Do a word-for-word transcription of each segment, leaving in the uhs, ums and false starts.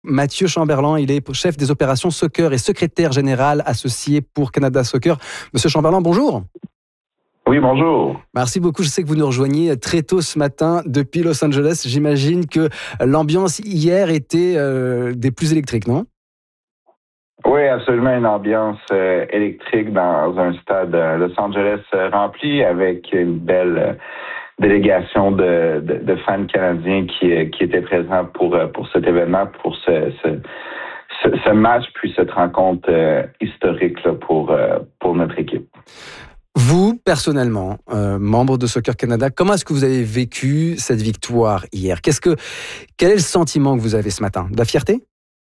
Mathieu Chamberlain, il est chef des opérations soccer et secrétaire général associé pour Canada Soccer. Monsieur Chamberlain, bonjour. Oui, bonjour. Merci beaucoup. Je sais que vous nous rejoignez très tôt ce matin depuis Los Angeles. J'imagine que l'ambiance hier était euh, des plus électriques, non? Oui, absolument une ambiance euh, électrique dans un stade euh, Los Angeles euh, rempli avec une belle euh, délégation de, de, de fans canadiens qui, euh, qui étaient présents pour, euh, pour cet événement, pour ce, ce, ce, ce match, puis cette rencontre euh, historique là, pour, euh, pour notre équipe. Vous, personnellement, euh, membre de Soccer Canada, comment est-ce que vous avez vécu cette victoire hier? Qu'est-ce que, quel est le sentiment que vous avez ce matin? De la fierté?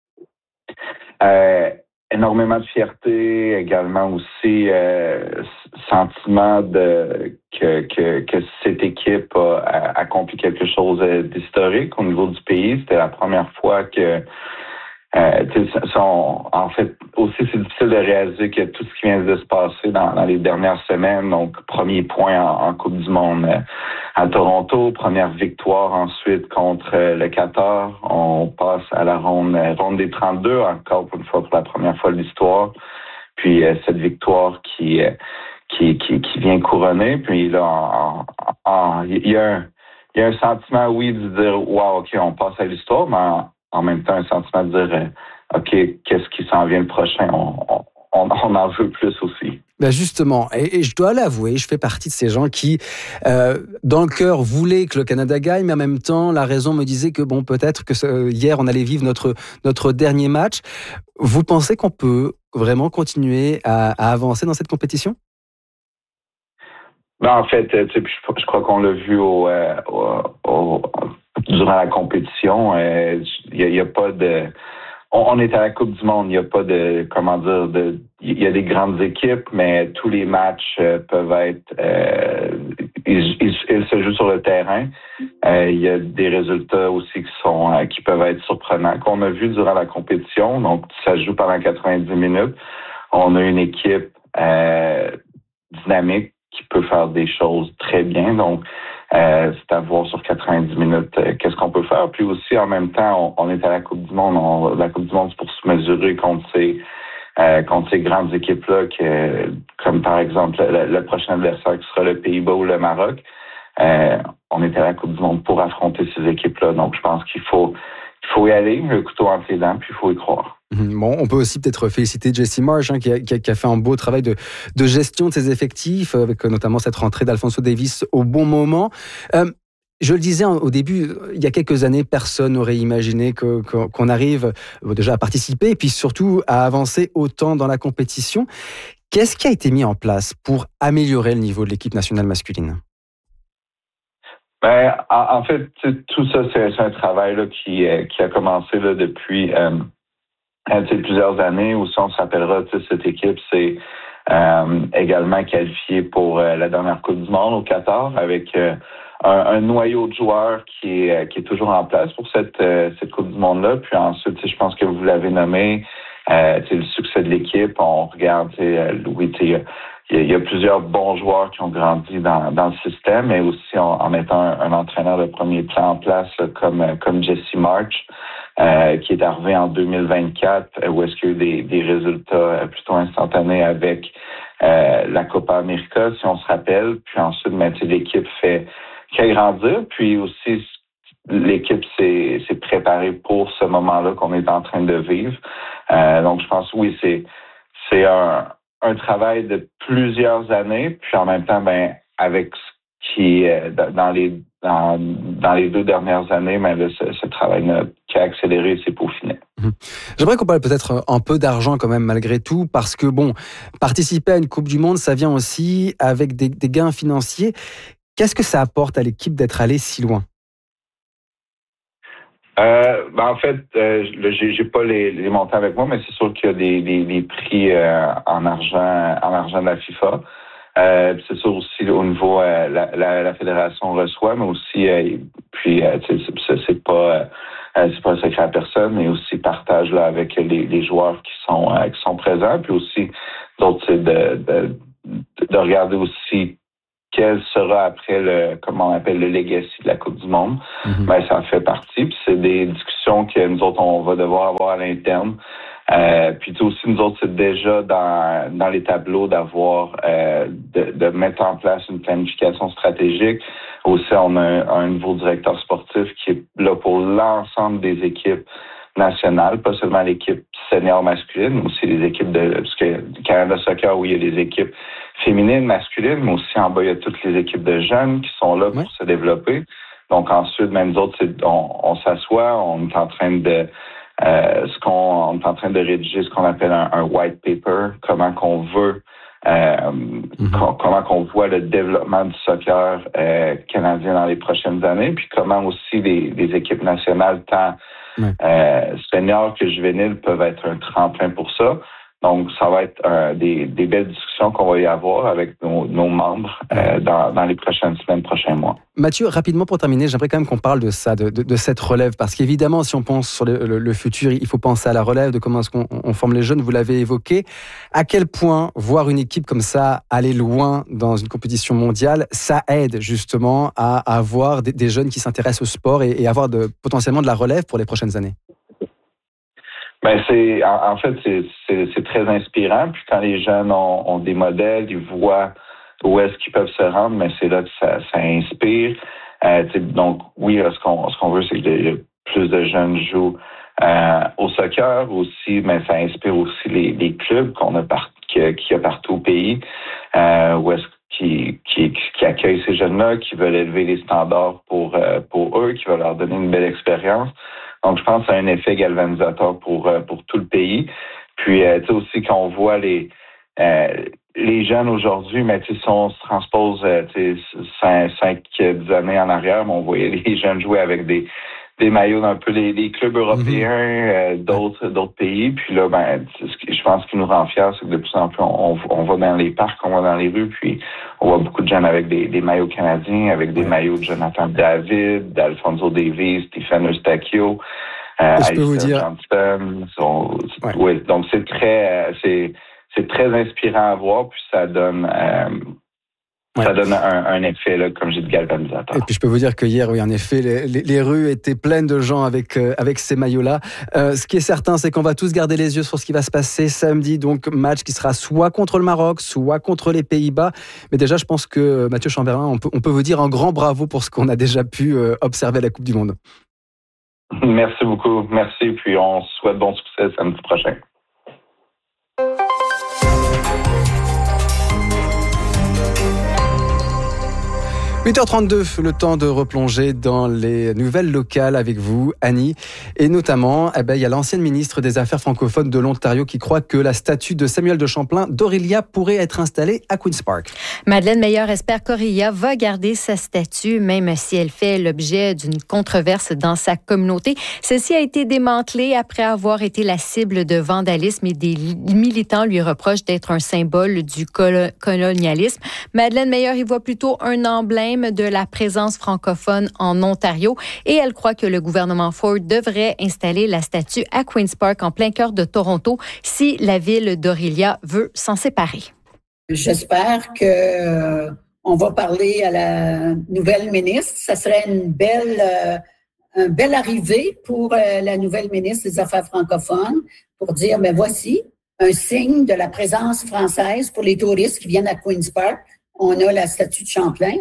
Euh, énormément de fierté, également aussi euh, sentiment de que, que, que cette équipe a, a accompli quelque chose d'historique au niveau du pays. C'était la première fois que Euh, son, en fait, aussi, c'est difficile de réaliser que tout ce qui vient de se passer dans, dans les dernières semaines, donc premier point en, en Coupe du Monde euh, à Toronto, première victoire ensuite contre euh, le Qatar. On passe à la ronde, euh, ronde des trente-deux, encore une fois pour la première fois de l'histoire. Puis euh, cette victoire qui, euh, qui, qui, qui vient couronner. Puis là, il y a un, il y a un sentiment, oui, de dire, wow, OK, on passe à l'histoire, mais en, en même temps, un sentiment de dire, euh, OK, qu'est-ce qui s'en vient le prochain? On, on, on en veut plus aussi. Ben justement, et, et je dois l'avouer, je fais partie de ces gens qui, euh, dans le cœur, voulaient que le Canada gagne, mais en même temps, la raison me disait que, bon, peut-être que ce, hier, on allait vivre notre, notre dernier match. Vous pensez qu'on peut vraiment continuer à, à avancer dans cette compétition? Ben, en fait, tu sais, je, je crois qu'on l'a vu au, euh, au, au, durant la compétition. Il euh, n'y a, a pas de... On, on est à la Coupe du Monde. Il n'y a pas de... Comment dire... de Il y a des grandes équipes, mais tous les matchs euh, peuvent être... Euh, ils, ils, ils se jouent sur le terrain. Euh, il y a des résultats aussi qui sont euh, qui peuvent être surprenants, qu'on a vu durant la compétition. Donc, ça se joue pendant quatre-vingt-dix minutes. On a une équipe euh, dynamique qui peut faire des choses très bien. Donc, euh, c'est à voir sur quatre-vingt-dix minutes euh, qu'est-ce qu'on peut faire. Puis aussi, en même temps, on, on est à la Coupe du Monde. On, la Coupe du Monde, c'est pour se mesurer contre ces, euh, contre ces grandes équipes-là, que, comme par exemple le, le prochain adversaire qui sera le Pays-Bas ou le Maroc. Euh, on est à la Coupe du Monde pour affronter ces équipes-là. Donc, je pense qu'il faut, il faut y aller, le couteau entre les dents, puis il faut y croire. Bon, on peut aussi peut-être féliciter Jesse Marsch, hein, qui, a, qui, a, qui a fait un beau travail de, de gestion de ses effectifs, avec notamment cette rentrée d'Alphonso Davies au bon moment. Euh, je le disais au début, il y a quelques années, personne n'aurait imaginé que, que, qu'on arrive déjà à participer et puis surtout à avancer autant dans la compétition. Qu'est-ce qui a été mis en place pour améliorer le niveau de l'équipe nationale masculine? Ben, en, en fait, tout ça, c'est, c'est un travail là, qui, qui a commencé là, depuis... Euh, plusieurs années. Aussi, on se rappellera, cette équipe s'est euh, également qualifiée pour euh, la dernière Coupe du Monde au Qatar avec euh, un, un noyau de joueurs qui est, qui est toujours en place pour cette, euh, cette Coupe du Monde-là. Puis ensuite, je pense que vous l'avez nommé, euh, le succès de l'équipe. On regarde, Louis, il y, y a plusieurs bons joueurs qui ont grandi dans, dans le système, mais aussi en, en mettant un, un entraîneur de premier plan en place là, comme, comme Jesse Marsch. Euh, qui est arrivé en deux mille vingt-quatre, où est-ce qu'il y a eu des, des résultats plutôt instantanés avec euh, la Copa América, si on se rappelle. Puis ensuite, ben, l'équipe fait, fait grandir. Puis aussi, l'équipe s'est, s'est préparée pour ce moment-là qu'on est en train de vivre. Euh, donc, je pense, oui, c'est, c'est un, un travail de plusieurs années. Puis en même temps, ben, avec ce qui, euh, dans les Dans, dans les deux dernières années, mais là, ce, ce travail qui a accéléré, c'est peaufiné. Mmh. J'aimerais qu'on parle peut-être un peu d'argent quand même malgré tout, parce que bon, participer à une Coupe du Monde, ça vient aussi avec des, des gains financiers. Qu'est-ce que ça apporte à l'équipe d'être allé si loin? Euh, ben en fait, euh, j'ai, j'ai pas les, les montants avec moi, mais c'est sûr qu'il y a des, des, des prix euh, en argent, en argent de la FIFA. Euh, c'est sûr aussi au niveau euh, la, la, la fédération reçoit, mais aussi euh, puis euh, c'est, c'est, c'est pas euh, c'est pas un secret à personne, mais aussi partage là avec les, les joueurs qui sont euh, qui sont présents, puis aussi d'autres c'est de, de de regarder aussi quel sera après le, comment on appelle, le legacy de la Coupe du Monde, mm-hmm. ben, ça en fait partie. Puis c'est des discussions que nous autres, on va devoir avoir à l'interne. Euh, puis aussi, nous autres, c'est déjà dans, dans les tableaux d'avoir, euh, de, de mettre en place une planification stratégique. Aussi, on a un, un nouveau directeur sportif qui est là pour l'ensemble des équipes nationales, pas seulement l'équipe senior masculine, mais aussi les équipes de, parce que Canada Soccer, où il y a les équipes féminines, masculines, mais aussi en bas, il y a toutes les équipes de jeunes qui sont là pour oui. se développer. Donc ensuite, même nous autres, c'est, on, on s'assoit, on est en train de Euh, ce qu'on on est en train de rédiger, ce qu'on appelle un, un white paper, comment qu'on veut, euh, mm-hmm. com- comment qu'on voit le développement du soccer euh, canadien dans les prochaines années, puis comment aussi les, les équipes nationales, tant mm. euh, seniors que juvéniles, peuvent être un tremplin pour ça. Donc, ça va être euh, des, des belles discussions qu'on va y avoir avec nos, nos membres euh, dans, dans les prochaines semaines, prochains mois. Mathieu, rapidement pour terminer, j'aimerais quand même qu'on parle de ça, de, de, de cette relève, parce qu'évidemment, si on pense sur le, le, le futur, il faut penser à la relève, de comment est-ce qu'on on forme les jeunes, vous l'avez évoqué. À quel point voir une équipe comme ça aller loin dans une compétition mondiale, ça aide justement à, à avoir des, des jeunes qui s'intéressent au sport et, et avoir de, potentiellement de la relève pour les prochaines années? Ben c'est en, en fait c'est, c'est c'est très inspirant. Puis quand les jeunes ont, ont des modèles, ils voient où est-ce qu'ils peuvent se rendre, mais c'est là que ça, ça inspire. Euh, donc oui, ce qu'on ce qu'on veut, c'est que plus de jeunes jouent euh, au soccer aussi, mais ça inspire aussi les, les clubs qu'on a par, qu'il y a partout au pays, euh, où est-ce qui qui qui accueillent ces jeunes-là, qui veulent élever les standards pour euh, pour eux, qui veulent leur donner une belle expérience. Donc, je pense que ça a un effet galvanisateur pour pour tout le pays. Puis, euh, tu sais aussi qu'on voit les euh, les jeunes aujourd'hui, mais tu sais, si on se transpose euh, tu sais, cinq, cinq, dix années en arrière, on voyait les jeunes jouer avec des des maillots d'un peu les, les clubs européens, euh, d'autres d'autres pays. Puis là, ben, je pense ce qui nous rend fiers, c'est que de plus en plus, on, on va dans les parcs, on va dans les rues, puis on voit beaucoup de jeunes avec des, des maillots canadiens, avec des ouais. maillots de Jonathan David, d'Alfonso Davies, Stephen Eustachio, euh, je peux vous dire. Johnston. Sont, ouais. Oui, donc c'est très, c'est, c'est très inspirant à voir, puis ça donne. Euh, Ouais. Ça donne un, un effet, là, comme j'ai dit, galvanisateur. Et puis je peux vous dire que hier, oui, en effet, les, les, les rues étaient pleines de gens avec, euh, avec ces maillots-là. Euh, ce qui est certain, c'est qu'on va tous garder les yeux sur ce qui va se passer samedi. Donc, match qui sera soit contre le Maroc, soit contre les Pays-Bas. Mais déjà, je pense que Mathieu Chamberlain, on peut, on peut vous dire un grand bravo pour ce qu'on a déjà pu euh, observer à la Coupe du Monde. Merci beaucoup. Merci. Puis on souhaite bon succès samedi prochain. huit heures trente-deux, le temps de replonger dans les nouvelles locales avec vous, Annie. Et notamment, eh ben, il y a l'ancienne ministre des Affaires francophones de l'Ontario qui croit que la statue de Samuel de Champlain d'Aurelia pourrait être installée à Queen's Park. Madeleine Meilleur espère qu'Aurelia va garder sa statue, même si elle fait l'objet d'une controverse dans sa communauté. Celle-ci a été démantelée après avoir été la cible de vandalisme et des militants lui reprochent d'être un symbole du colo- colonialisme. Madeleine Meilleur y voit plutôt un emblème de la présence francophone en Ontario et elle croit que le gouvernement Ford devrait installer la statue à Queen's Park en plein cœur de Toronto si la ville d'Aurelia veut s'en séparer. J'espère que euh, on va parler à la nouvelle ministre. Ça serait une belle, euh, une belle arrivée pour euh, la nouvelle ministre des Affaires francophones pour dire, ben voici un signe de la présence française pour les touristes qui viennent à Queen's Park. On a la statue de Champlain.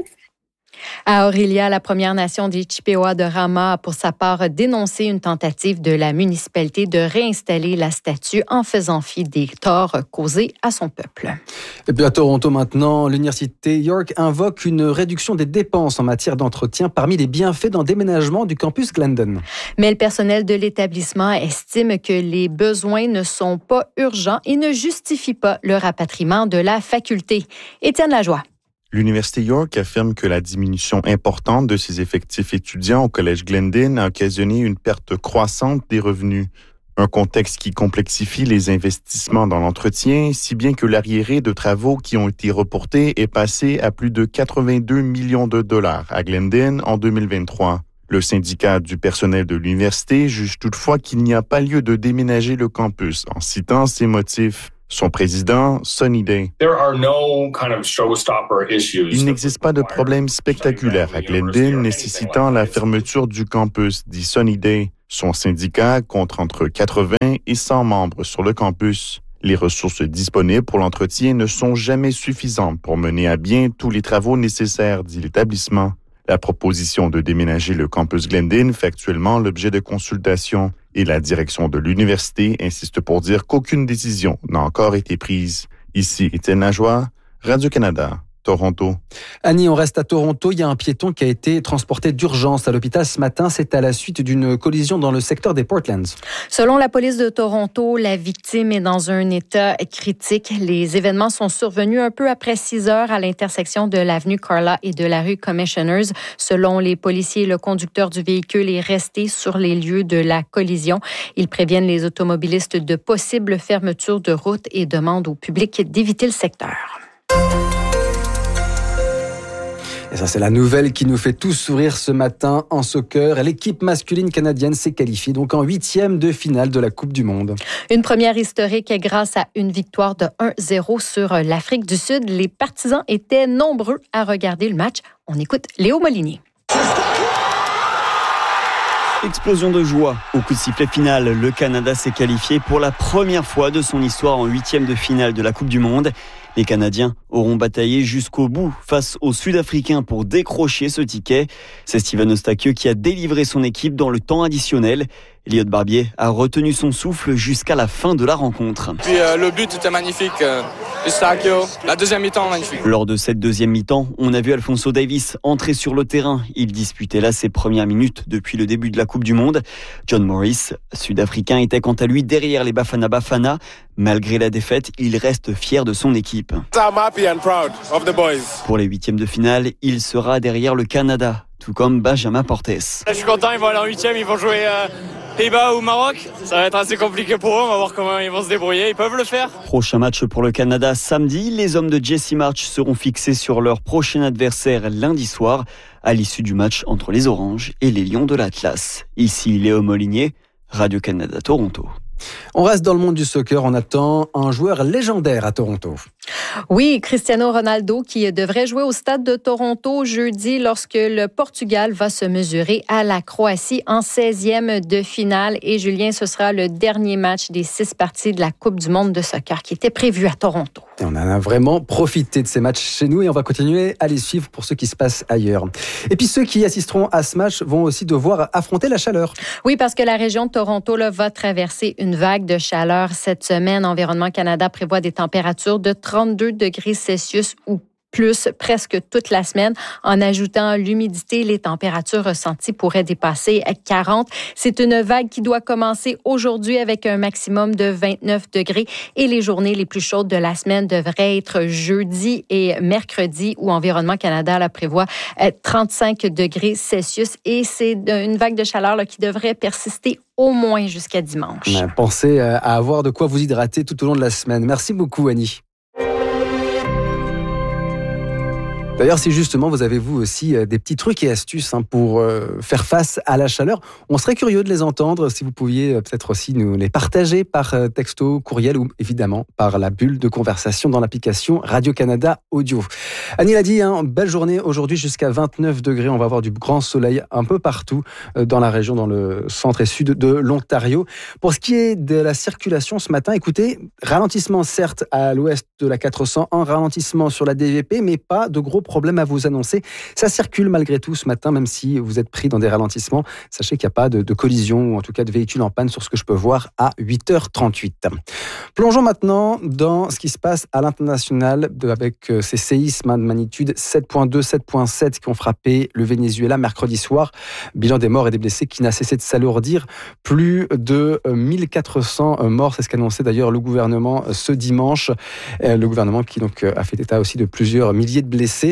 À Aurelia, la Première Nation des Chippewas de Rama a pour sa part dénoncé une tentative de la municipalité de réinstaller la statue en faisant fi des torts causés à son peuple. Et puis à Toronto maintenant, l'Université York invoque une réduction des dépenses en matière d'entretien parmi les bienfaits d'un déménagement du campus Glendon. Mais le personnel de l'établissement estime que les besoins ne sont pas urgents et ne justifient pas le rapatriement de la faculté. Étienne Lajoie. L'Université York affirme que la diminution importante de ses effectifs étudiants au Collège Glendon a occasionné une perte croissante des revenus. Un contexte qui complexifie les investissements dans l'entretien, si bien que l'arriéré de travaux qui ont été reportés est passé à plus de quatre-vingt-deux millions de dollars à Glendon en deux mille vingt-trois. Le syndicat du personnel de l'université juge toutefois qu'il n'y a pas lieu de déménager le campus en citant ces motifs. Son président, Sunny Day. Il n'existe pas de problème spectaculaire à Glendale nécessitant la fermeture du campus, dit Sunny Day. Son syndicat compte entre quatre-vingts et cent membres sur le campus. Les ressources disponibles pour l'entretien ne sont jamais suffisantes pour mener à bien tous les travaux nécessaires, dit l'établissement. La proposition de déménager le campus Glendale fait actuellement l'objet de consultations et la direction de l'université insiste pour dire qu'aucune décision n'a encore été prise. Ici, Étienne Lajoie, Radio-Canada. Toronto. Annie, on reste à Toronto. Il y a un piéton qui a été transporté d'urgence à l'hôpital ce matin. C'est à la suite d'une collision dans le secteur des Portlands. Selon la police de Toronto, la victime est dans un état critique. Les événements sont survenus un peu après six heures à l'intersection de l'avenue Carla et de la rue Commissioners. Selon les policiers, le conducteur du véhicule est resté sur les lieux de la collision. Ils préviennent les automobilistes de possibles fermetures de route et demandent au public d'éviter le secteur. Et ça, c'est la nouvelle qui nous fait tous sourire ce matin en soccer. L'équipe masculine canadienne s'est qualifiée donc en huitième de finale de la Coupe du Monde. Une première historique grâce à une victoire de un zéro sur l'Afrique du Sud. Les partisans étaient nombreux à regarder le match. On écoute Léo Molinier. Explosion de joie. Au coup de sifflet final, le Canada s'est qualifié pour la première fois de son histoire en huitième de finale de la Coupe du Monde. Les Canadiens auront bataillé jusqu'au bout face aux Sud-Africains pour décrocher ce ticket. C'est Steven Eustachieux qui a délivré son équipe dans le temps additionnel. Elliot Barbier a retenu son souffle jusqu'à la fin de la rencontre. Puis euh, le but était magnifique. Euh, Eustachieux, la deuxième mi-temps magnifique. Lors de cette deuxième mi-temps, on a vu Alphonso Davies entrer sur le terrain. Il disputait là ses premières minutes depuis le début de la Coupe du Monde. John Morris, sud-africain, était quant à lui derrière les Bafana Bafana. Malgré la défaite, il reste fier de son équipe. I'm happy and proud of the boys. Pour les huitièmes de finale, il sera derrière le Canada, tout comme Benjamin Portes. Je suis content, ils vont aller en huitième, ils vont jouer euh, Pays-Bas ou Maroc. Ça va être assez compliqué pour eux, on va voir comment ils vont se débrouiller, ils peuvent le faire. Prochain match pour le Canada samedi, les hommes de Jesse March seront fixés sur leur prochain adversaire lundi soir, à l'issue du match entre les Oranges et les Lions de l'Atlas. Ici Léo Molinier, Radio-Canada Toronto. On reste dans le monde du soccer, on attend un joueur légendaire à Toronto. Oui, Cristiano Ronaldo qui devrait jouer au stade de Toronto jeudi lorsque le Portugal va se mesurer à la Croatie en seizième de finale. Et Julien, ce sera le dernier match des six parties de la Coupe du monde de soccer qui était prévu à Toronto. Et on en a vraiment profité de ces matchs chez nous et on va continuer à les suivre pour ceux qui se passent ailleurs. Et puis ceux qui assisteront à ce match vont aussi devoir affronter la chaleur. Oui, parce que la région de Toronto là, va traverser une vague de chaleur cette semaine. Environnement Canada prévoit des températures de trente-deux degrés Celsius ou plus presque toute la semaine. En ajoutant l'humidité, les températures ressenties pourraient dépasser quarante. C'est une vague qui doit commencer aujourd'hui avec un maximum de vingt-neuf degrés et les journées les plus chaudes de la semaine devraient être jeudi et mercredi où Environnement Canada là, prévoit trente-cinq degrés Celsius et c'est une vague de chaleur là, qui devrait persister au moins jusqu'à dimanche. Pensez à avoir de quoi vous hydrater tout au long de la semaine. Merci beaucoup, Annie. D'ailleurs, si justement vous avez vous aussi des petits trucs et astuces hein, pour euh, faire face à la chaleur, on serait curieux de les entendre. Si vous pouviez euh, peut-être aussi nous les partager par euh, texto, courriel ou évidemment par la bulle de conversation dans l'application Radio-Canada Audio. Annie l'a dit, hein, belle journée aujourd'hui jusqu'à vingt-neuf degrés. On va avoir du grand soleil un peu partout euh, dans la région, dans le centre et sud de l'Ontario. Pour ce qui est de la circulation ce matin, écoutez, ralentissement certes à l'ouest de la quatre cent un, ralentissement sur la D V P, mais pas de gros problème à vous annoncer. Ça circule malgré tout ce matin, même si vous êtes pris dans des ralentissements. Sachez qu'il n'y a pas de, de collision ou en tout cas de véhicule en panne sur ce que je peux voir à huit heures trente-huit. Plongeons maintenant dans ce qui se passe à l'international avec ces séismes de magnitude sept virgule deux, sept virgule sept qui ont frappé le Venezuela mercredi soir. Bilan des morts et des blessés qui n'a cessé de s'alourdir. Plus de mille quatre cents morts, c'est ce qu'annonçait d'ailleurs le gouvernement ce dimanche. Le gouvernement qui donc a fait état aussi de plusieurs milliers de blessés.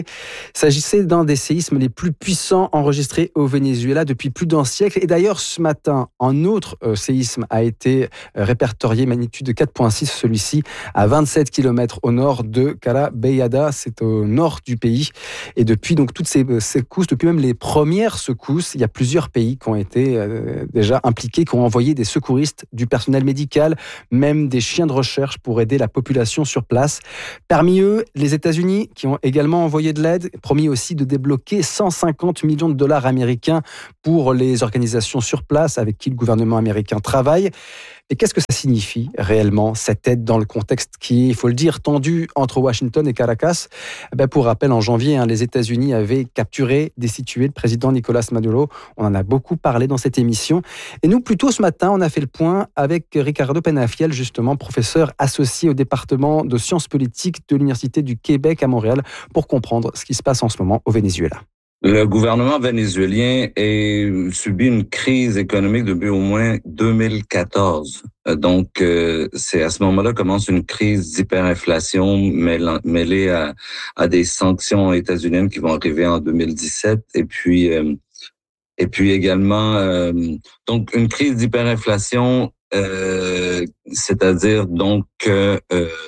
Il s'agissait d'un des séismes les plus puissants enregistrés au Venezuela depuis plus d'un siècle. Et d'ailleurs, ce matin, un autre euh, séisme a été répertorié, magnitude de quatre virgule six, celui-ci à vingt-sept kilomètres au nord de Carabellada, c'est au nord du pays. Et depuis donc toutes ces secousses, depuis même les premières secousses, il y a plusieurs pays qui ont été euh, déjà impliqués, qui ont envoyé des secouristes, du personnel médical, même des chiens de recherche pour aider la population sur place. Parmi eux, les États-Unis qui ont également envoyé de l'aide, promis aussi de débloquer cent cinquante millions de dollars américains pour les organisations sur place avec qui le gouvernement américain travaille. Et qu'est-ce que ça signifie réellement, cette aide, dans le contexte qui est, il faut le dire, tendu entre Washington et Caracas? Ben, pour rappel, en janvier, hein, les États-Unis avaient capturé, destitué le président Nicolas Maduro. On en a beaucoup parlé dans cette émission. Et nous, plus tôt ce matin, on a fait le point avec Ricardo Penafiel, justement, professeur associé au département de sciences politiques de l'Université du Québec à Montréal, pour comprendre ce qui se passe en ce moment au Venezuela. Le gouvernement vénézuélien a subi une crise économique depuis au moins deux mille quatorze. Donc, euh, c'est à ce moment-là commence une crise d'hyperinflation mêlée à, à des sanctions états-uniennes qui vont arriver en deux mille dix-sept. Et puis, euh, et puis également, euh, donc une crise d'hyperinflation, euh, c'est-à-dire donc euh,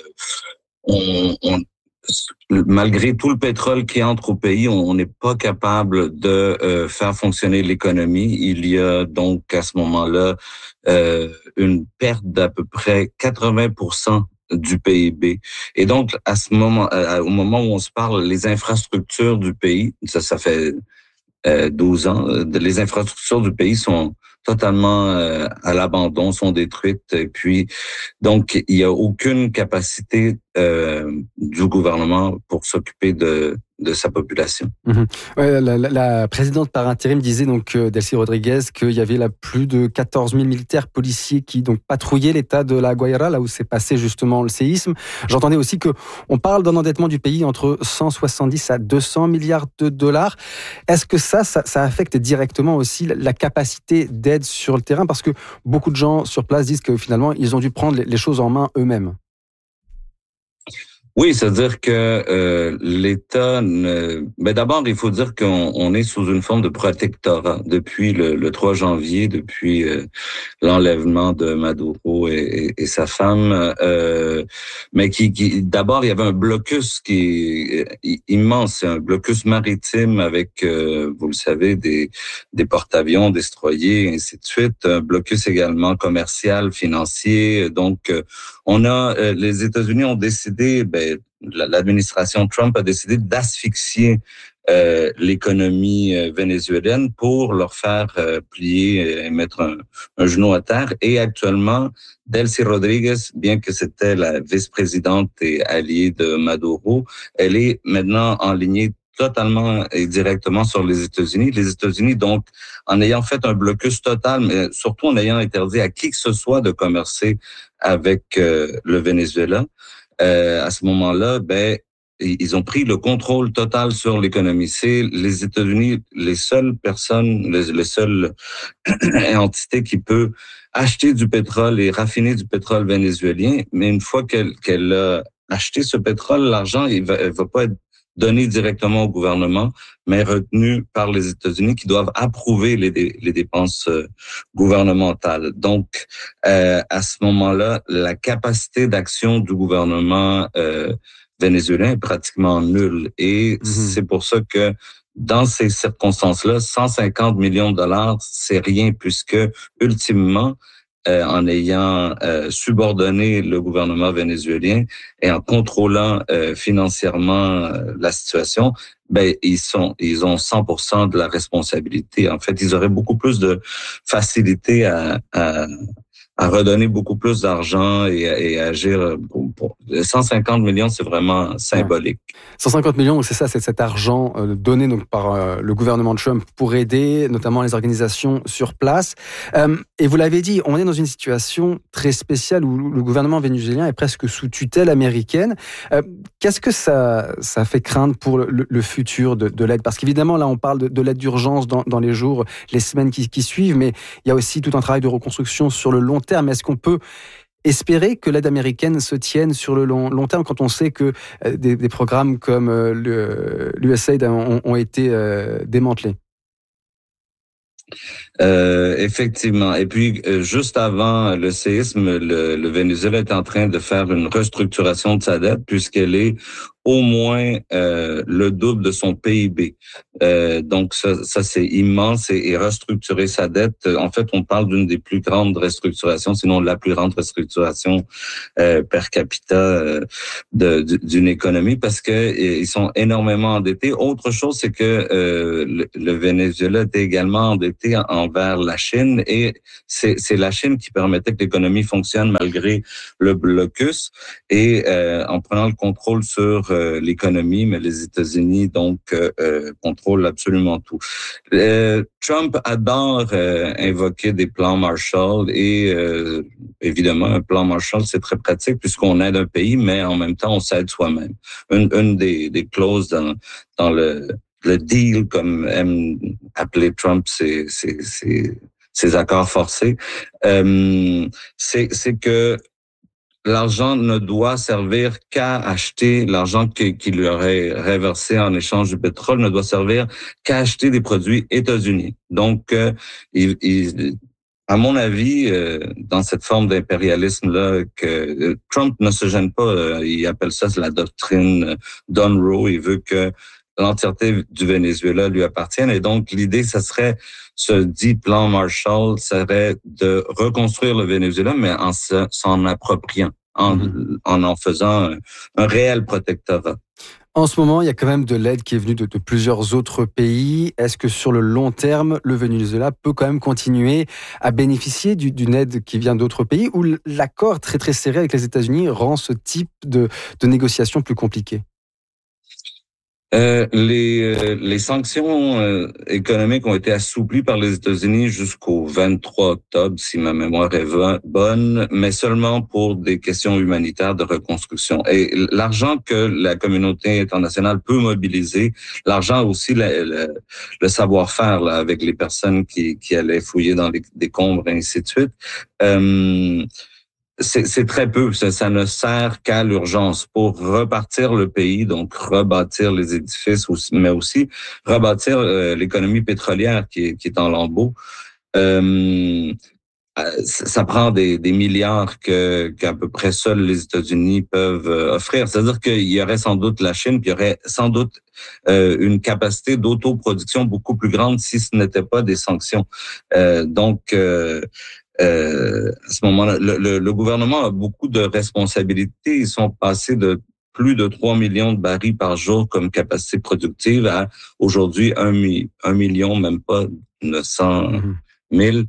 on, on malgré tout le pétrole qui entre au pays, on n'est pas capable de euh, faire fonctionner l'économie. Il y a donc à ce moment-là euh, une perte d'à peu près quatre-vingts pour cent du P I B. Et donc à ce moment, à, au moment où on se parle, les infrastructures du pays, ça, ça fait euh, douze ans, les infrastructures du pays sont totalement euh, à l'abandon, sont détruites. Et puis, donc, il n'y a aucune capacité euh, du gouvernement pour s'occuper de, de sa population. Mmh. Ouais, la, la, la présidente par intérim disait, donc, euh, Delcy Rodriguez, qu'il y avait là plus de quatorze mille militaires policiers qui donc patrouillaient l'état de la Guaira, là où s'est passé justement le séisme. J'entendais aussi qu'on parle d'un endettement du pays entre cent soixante-dix à deux cents milliards de dollars. Est-ce que ça, ça, ça affecte directement aussi la capacité d'aide sur le terrain? Parce que beaucoup de gens sur place disent que finalement, ils ont dû prendre les choses en main eux-mêmes. Oui, c'est-à-dire que euh, l'État... Ne... Ben d'abord, il faut dire qu'on on est sous une forme de protectorat depuis le, le trois janvier, depuis euh, l'enlèvement de Maduro et, et, et sa femme. Euh, mais qui, qui d'abord, il y avait un blocus qui est immense, un blocus maritime avec, euh, vous le savez, des, des porte-avions destroyés, et ainsi de suite. Un blocus également commercial, financier. Donc, euh, on a... Euh, les États-Unis ont décidé... Ben, l'administration Trump a décidé d'asphyxier euh, l'économie euh, vénézuélienne pour leur faire euh, plier et mettre un, un genou à terre. Et actuellement, Delcy Rodriguez, bien que c'était la vice-présidente et alliée de Maduro, elle est maintenant enlignée totalement et directement sur les États-Unis. Les États-Unis, donc, en ayant fait un blocus total, mais surtout en ayant interdit à qui que ce soit de commercer avec euh, le Venezuela, Euh, à ce moment-là, ben, ils ont pris le contrôle total sur l'économie. C'est les États-Unis, les seules personnes, les, les seules entités qui peuvent acheter du pétrole et raffiner du pétrole vénézuélien. Mais une fois qu'elle, qu'elle a acheté ce pétrole, l'argent, il va, il va pas être donné directement au gouvernement, mais retenu par les États-Unis qui doivent approuver les, les dépenses gouvernementales. Donc, euh, à ce moment-là, la capacité d'action du gouvernement euh, vénézuélien est pratiquement nulle. Et mmh. c'est pour ça que dans ces circonstances-là, cent cinquante millions de dollars, c'est rien, puisque ultimement, Euh, en ayant euh, subordonné le gouvernement vénézuélien et en contrôlant euh, financièrement euh, la situation, ben ils sont ils ont cent pour cent de la responsabilité. En fait, ils auraient beaucoup plus de facilité à, à à redonner beaucoup plus d'argent et, et agir pour, pour cent cinquante millions, c'est vraiment symbolique. cent cinquante millions, c'est ça, c'est cet argent euh, donné donc par euh, le gouvernement Trump pour aider notamment les organisations sur place. Euh, et vous l'avez dit, on est dans une situation très spéciale où le gouvernement vénézuélien est presque sous tutelle américaine. Euh, qu'est-ce que ça, ça fait craindre pour le, le futur de, de l'aide? Parce qu'évidemment, là, on parle de, de l'aide d'urgence dans, dans les jours, les semaines qui, qui suivent, mais il y a aussi tout un travail de reconstruction sur le long terme. Est-ce qu'on peut espérer que l'aide américaine se tienne sur le long, long terme quand on sait que euh, des, des programmes comme euh, le, l'U S A I D ont, ont été euh, démantelés? Euh, effectivement. Et puis, euh, juste avant le séisme, le, le Venezuela est en train de faire une restructuration de sa dette puisqu'elle est au moins euh, le double de son P I B. Euh, donc, ça, ça c'est immense et, et restructurer sa dette. En fait, on parle d'une des plus grandes restructurations, sinon la plus grande restructuration euh, per capita euh, de, d'une économie parce que ils sont énormément endettés. Autre chose, c'est que euh, le, le Venezuela était également endetté envers la Chine et c'est, c'est la Chine qui permettait que l'économie fonctionne malgré le blocus et euh, en prenant le contrôle sur euh, l'économie, mais les États-Unis donc euh, contrôlent absolument tout. Euh, Trump adore euh, invoquer des plans Marshall et euh, évidemment un plan Marshall c'est très pratique puisqu'on aide un pays, mais en même temps on s'aide soi-même. Une, une des, des clauses dans, dans le le deal, comme aime appeler Trump, c'est, c'est, c'est, ces accords forcés, euh, c'est, c'est que l'argent ne doit servir qu'à acheter, l'argent qui, qui lui aurait reversé en échange du pétrole ne doit servir qu'à acheter des produits états-unis. Donc, euh, il, il, à mon avis, euh, dans cette forme d'impérialisme-là, que euh, Trump ne se gêne pas, euh, il appelle ça la doctrine d'Unroe, il veut que l'entièreté du Venezuela lui appartienne. Et donc, l'idée, ça serait, ce dit plan Marshall, serait de reconstruire le Venezuela, mais en s'en appropriant, en mmh. en, en faisant un, un réel protectorat. En ce moment, il y a quand même de l'aide qui est venue de, de plusieurs autres pays. Est-ce que sur le long terme, le Venezuela peut quand même continuer à bénéficier du, d'une aide qui vient d'autres pays ou l'accord très très serré avec les États-Unis rend ce type de, de négociation plus compliqué? Euh, les, euh, les sanctions euh, économiques ont été assouplies par les États-Unis jusqu'au vingt-trois octobre, si ma mémoire est bonne, mais seulement pour des questions humanitaires de reconstruction. Et l'argent que la communauté internationale peut mobiliser, l'argent aussi, le, le, le savoir-faire là, avec les personnes qui, qui allaient fouiller dans les décombres et ainsi de suite, euh, C'est, c'est très peu, ça, ça ne sert qu'à l'urgence pour repartir le pays, donc rebâtir les édifices, mais aussi rebâtir euh, l'économie pétrolière qui est, qui est en lambeaux. Euh, ça prend des, des milliards que, qu'à peu près seuls les États-Unis peuvent offrir. C'est-à-dire qu'il y aurait sans doute la Chine, puis il y aurait sans doute euh, une capacité d'autoproduction beaucoup plus grande si ce n'était pas des sanctions. Euh, donc, euh, Euh, à ce moment-là, le, le, le gouvernement a beaucoup de responsabilités. Ils sont passés de plus de trois millions de barils par jour comme capacité productive à aujourd'hui un, un million, même pas neuf cent mille.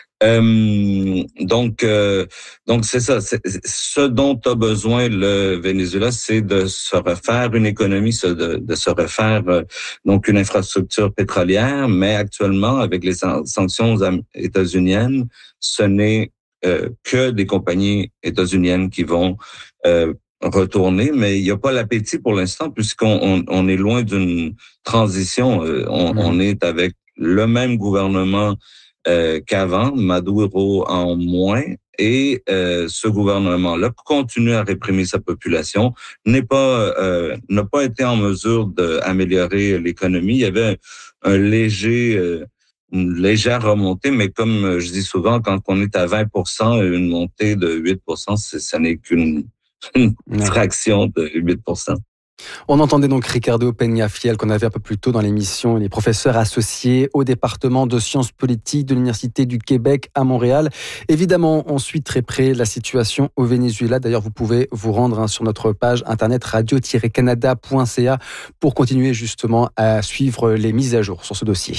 Euh, donc, euh, donc c'est ça. C'est, ce dont a besoin le Venezuela, c'est de se refaire une économie, de, de se refaire euh, donc une infrastructure pétrolière. Mais actuellement, avec les sanctions états-uniennes, ce n'est euh, que des compagnies états-uniennes qui vont euh, retourner, mais il n'y a pas l'appétit pour l'instant puisqu'on on, on est loin d'une transition. Euh, on, mmh. on est avec le même gouvernement Euh, qu'avant, Maduro en moins, et euh, ce gouvernement-là continue à réprimer sa population, n'est pas euh, n'a pas été en mesure d'améliorer l'économie. Il y avait un, un léger euh, une légère remontée, mais comme je dis souvent, quand on est à vingt pour cent, une montée de huit pour cent, c'est, ça n'est qu'une une fraction de huit pour cent. On entendait donc Ricardo Peñafiel, qu'on avait un peu plus tôt dans l'émission, il est professeur associé au département de sciences politiques de l'Université du Québec à Montréal. Évidemment, on suit très près la situation au Venezuela. D'ailleurs, vous pouvez vous rendre hein, sur notre page internet radio tiret canada point c a pour continuer justement à suivre les mises à jour sur ce dossier.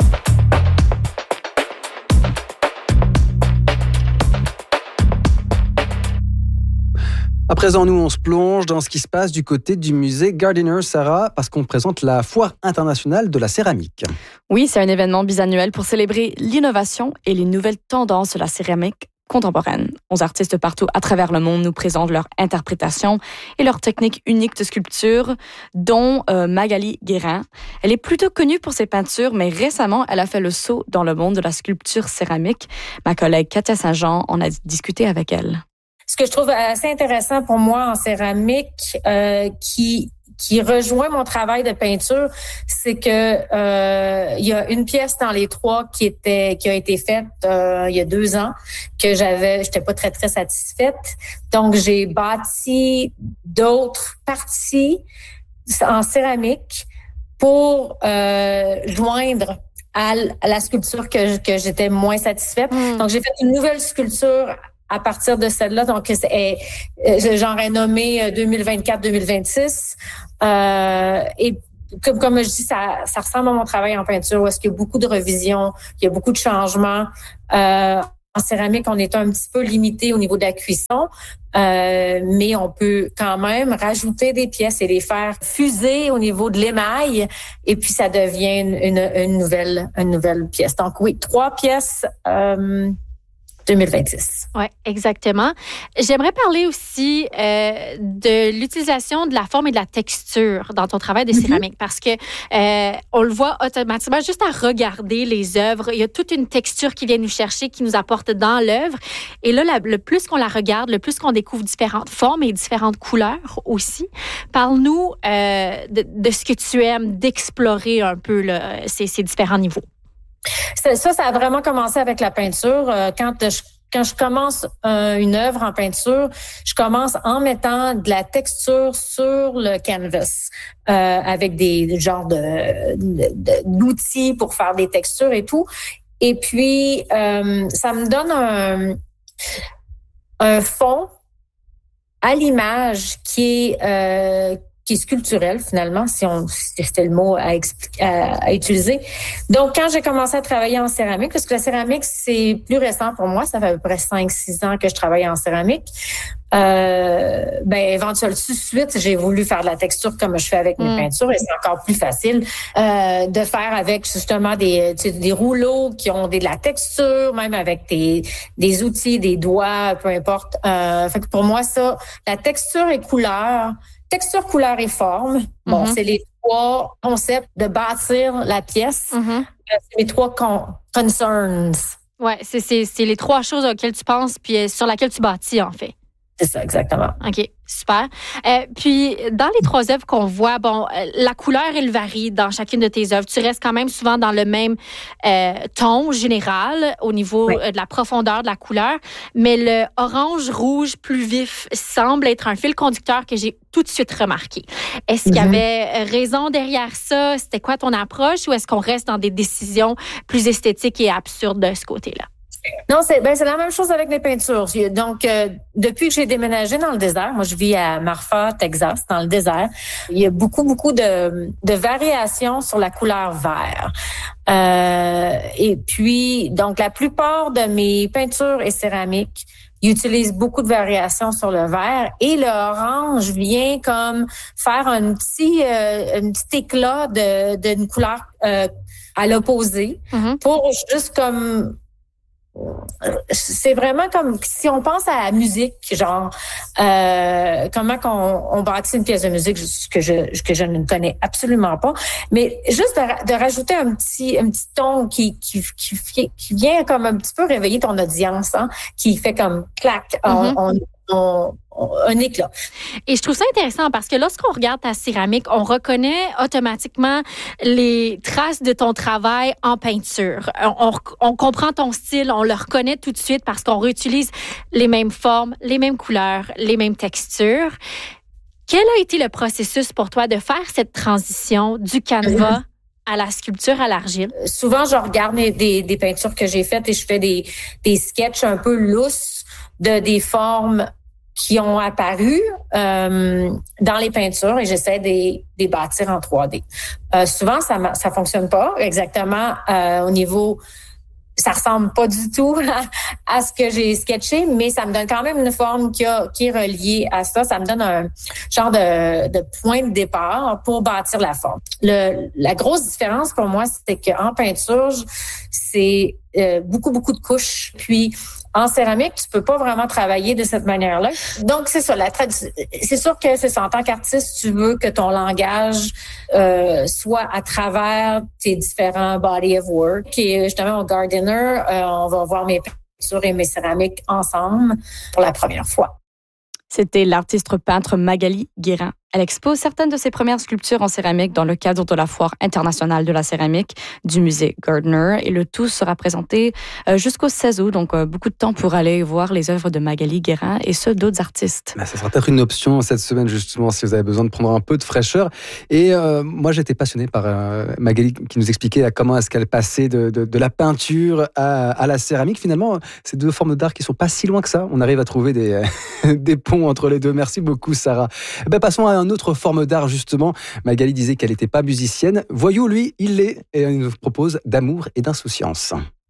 À présent, nous, on se plonge dans ce qui se passe du côté du musée Gardiner, Sarah, parce qu'on présente la Foire internationale de la céramique. Oui, c'est un événement bisannuel pour célébrer l'innovation et les nouvelles tendances de la céramique contemporaine. Onze artistes partout à travers le monde nous présentent leur interprétation et leur technique unique de sculpture, dont euh, Magali Guérin. Elle est plutôt connue pour ses peintures, mais récemment, elle a fait le saut dans le monde de la sculpture céramique. Ma collègue Katia Saint-Jean en a discuté avec elle. ce que je trouve assez intéressant pour moi en céramique, euh, qui qui rejoint mon travail de peinture, c'est que euh, il y a une pièce dans les trois qui était qui a été faite euh, il y a deux ans que j'avais, j'étais pas très très satisfaite. Donc j'ai bâti d'autres parties en céramique pour euh, joindre à, à la sculpture que que j'étais moins satisfaite. Mmh. Donc j'ai fait une nouvelle sculpture à partir de celle-là. Donc c'est, j'en ai nommé deux mille vingt-quatre deux mille vingt-six. Euh, et comme, comme je dis, ça, ça ressemble à mon travail en peinture où est-ce qu'il y a beaucoup de revisions, il y a beaucoup de changements. Euh, en céramique, on est un petit peu limité au niveau de la cuisson, euh, mais on peut quand même rajouter des pièces et les faire fuser au niveau de l'émail, et puis ça devient une, une, une nouvelle, une nouvelle pièce. Donc oui, trois pièces. Euh, deux mille vingt-six. Oui, exactement. J'aimerais parler aussi euh, de l'utilisation de la forme et de la texture dans ton travail de céramique, mm-hmm. parce que euh, on le voit automatiquement juste à regarder les œuvres. Il y a toute une texture qui vient nous chercher, qui nous apporte dans l'œuvre. Et là, la, le plus qu'on la regarde, le plus qu'on découvre différentes formes et différentes couleurs aussi. Parle-nous euh, de, de ce que tu aimes, d'explorer un peu là, ces, ces différents niveaux. Ça, ça a vraiment commencé avec la peinture. Quand je, quand je commence euh, une œuvre en peinture, je commence en mettant de la texture sur le canvas euh, avec des genres de, de, de, d'outils pour faire des textures et tout. Et puis, euh, ça me donne un, un fond à l'image qui est... Euh, qui est sculpturel, finalement, si on si c'était le mot à, expliquer, à, à utiliser. Donc, quand j'ai commencé à travailler en céramique, parce que la céramique, c'est plus récent pour moi, ça fait à peu près cinq six ans que je travaille en céramique, euh, ben éventuellement, tout de suite, j'ai voulu faire de la texture comme je fais avec mes mmh. peintures, et c'est encore plus facile euh, de faire avec justement des, tu sais, des rouleaux qui ont des, de la texture, même avec des, des outils, des doigts, peu importe. Euh, fait que pour moi, ça, la texture et couleur, texture, couleur et forme. Bon, mm-hmm. c'est les trois concepts de bâtir la pièce. Mm-hmm. C'est mes trois con- concerns. Ouais, c'est, c'est, c'est les trois choses auxquelles tu penses puis sur lesquelles tu bâtis, en fait. C'est ça, exactement. OK, super. Euh, puis, dans les trois œuvres qu'on voit, bon, la couleur, elle varie dans chacune de tes œuvres. Tu restes quand même souvent dans le même euh, ton général au niveau oui. de la profondeur de la couleur, mais le orange-rouge plus vif semble être un fil conducteur que j'ai tout de suite remarqué. Est-ce qu'il y avait raison derrière ça? C'était quoi ton approche, ou est-ce qu'on reste dans des décisions plus esthétiques et absurdes de ce côté-là? Non, c'est ben c'est la même chose avec les peintures. Donc, euh, depuis que j'ai déménagé dans le désert, moi je vis à Marfa, Texas, dans le désert, il y a beaucoup, beaucoup de, de variations sur la couleur vert. Euh, et puis, donc, la plupart de mes peintures et céramiques, ils utilisent beaucoup de variations sur le vert, et le orange vient comme faire un petit, euh, un petit éclat de, d'une couleur euh, à l'opposé mm-hmm. pour juste comme... C'est vraiment comme si on pense à la musique, genre euh, comment qu'on on bâtit une pièce de musique que je que je ne connais absolument pas, mais juste de, de rajouter un petit un petit ton qui qui qui qui vient comme un petit peu réveiller ton audience, hein, qui fait comme clac, mm-hmm. on, on On, on, un éclat. Et je trouve ça intéressant parce que lorsqu'on regarde ta céramique, on reconnaît automatiquement les traces de ton travail en peinture. On, on, on comprend ton style, on le reconnaît tout de suite parce qu'on réutilise les mêmes formes, les mêmes couleurs, les mêmes textures. Quel a été le processus pour toi de faire cette transition du canevas à la sculpture à l'argile? Souvent, je regarde des, des, des peintures que j'ai faites et je fais des, des sketchs un peu lousses de des formes qui ont apparu euh, dans les peintures, et j'essaie de les bâtir en trois D. Euh, souvent, ça ça fonctionne pas exactement euh, au niveau... Ça ressemble pas du tout à, à ce que j'ai sketché, mais ça me donne quand même une forme qui, a, qui est reliée à ça. Ça me donne un genre de, de point de départ pour bâtir la forme. Le, la grosse différence pour moi, c'est qu'en peinture, c'est euh, beaucoup, beaucoup de couches. Puis, en céramique, tu peux pas vraiment travailler de cette manière-là. Donc, c'est ça. La trad- c'est sûr que c'est ça. En tant qu'artiste, tu veux que ton langage euh, soit à travers tes différents body of work. Et justement, au Gardiner, euh, on va voir mes et mes céramiques ensemble pour la première fois. C'était l'artiste peintre Magali Guérin. Elle expose certaines de ses premières sculptures en céramique dans le cadre de la Foire internationale de la céramique du musée Gardner. Et le tout sera présenté jusqu'au seize août, donc beaucoup de temps pour aller voir les œuvres de Magali Guérin et ceux d'autres artistes. Ben, ça sera peut-être une option cette semaine, justement, si vous avez besoin de prendre un peu de fraîcheur. Et euh, moi, j'étais passionné par euh, Magali qui nous expliquait comment est-ce qu'elle passait de, de, de la peinture à, à la céramique. Finalement, ces deux formes d'art qui ne sont pas si loin que ça. On arrive à trouver des, des ponts entre les deux. Merci beaucoup, Sarah. Ben, passons à une autre forme d'art, justement. Magali disait qu'elle n'était pas musicienne. Voyou, lui, il l'est. Et il nous propose d'amour et d'insouciance.